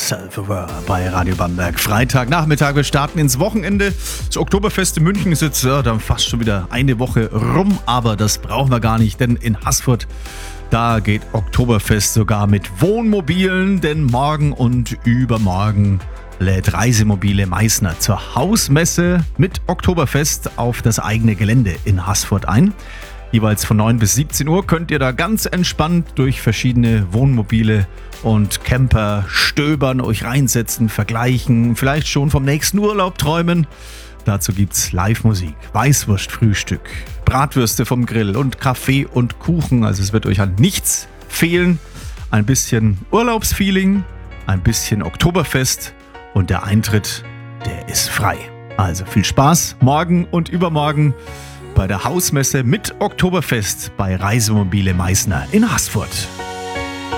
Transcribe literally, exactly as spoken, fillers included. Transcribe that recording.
Self-Aware bei Radio Bamberg. Freitagnachmittag, wir starten ins Wochenende. Das Oktoberfest in München ist jetzt ja, dann fast schon wieder eine Woche rum, aber das brauchen wir gar nicht, denn in Haßfurt, da geht Oktoberfest sogar mit Wohnmobilen, denn morgen und übermorgen lädt Reisemobile Meißner zur Hausmesse mit Oktoberfest auf das eigene Gelände in Haßfurt ein. Jeweils von neun bis siebzehn Uhr könnt ihr da ganz entspannt durch verschiedene Wohnmobile und Camper stöbern, euch reinsetzen, vergleichen, vielleicht schon vom nächsten Urlaub träumen. Dazu gibt's Live-Musik, Weißwurstfrühstück, Bratwürste vom Grill und Kaffee und Kuchen. Also es wird euch an nichts fehlen. Ein bisschen Urlaubsfeeling, ein bisschen Oktoberfest und der Eintritt, der ist frei. Also viel Spaß morgen und übermorgen bei der Hausmesse mit Oktoberfest bei Reisemobile Meißner in Haßfurt.